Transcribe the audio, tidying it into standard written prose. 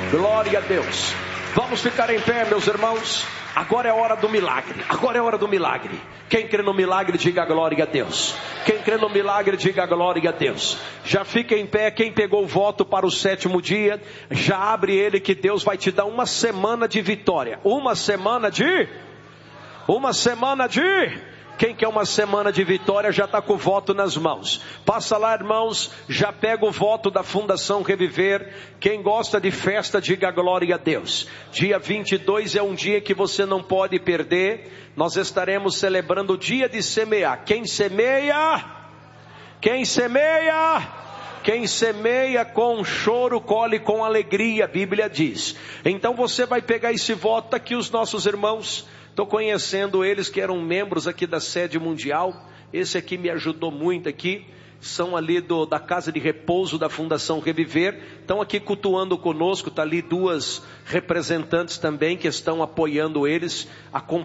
Glória a Deus. Vamos ficar em pé, meus irmãos. Agora é a hora do milagre. Agora é a hora do milagre. Quem crê no milagre, diga glória a Deus. Quem crê no milagre, diga glória a Deus. Já fica em pé. Quem pegou o voto para o 7º dia, já abre ele, que Deus vai te dar uma semana de vitória. Uma semana de... Quem quer uma semana de vitória já está com o voto nas mãos. Passa lá, irmãos, já pega o voto da Fundação Reviver. Quem gosta de festa, diga glória a Deus. Dia 22 é um dia que você não pode perder. Nós estaremos celebrando o dia de semear. Quem semeia com choro, colhe com alegria, a Bíblia diz. Então você vai pegar esse voto. Tá aqui os nossos irmãos. Estou conhecendo eles que eram membros aqui da sede mundial. Esse aqui me ajudou muito aqui. São ali da casa de repouso da Fundação Reviver. Estão aqui cultuando conosco. Está ali 2 representantes também que estão apoiando eles,